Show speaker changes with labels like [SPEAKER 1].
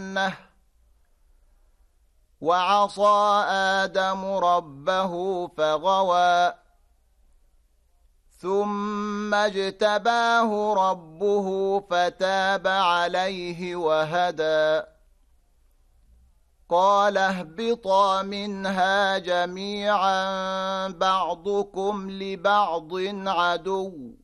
[SPEAKER 1] الجنة وعصى آدم ربه فغوى ثم اجتباه ربه فتاب عليه وهدى قال اهبطا منها جميعا بعضكم لبعض عدو